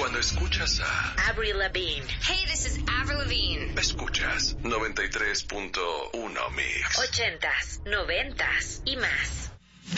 Cuando escuchas a Avril Lavigne. Hey, this is Avril Lavigne. Escuchas 93.1 Mix. 80s, 90s y más.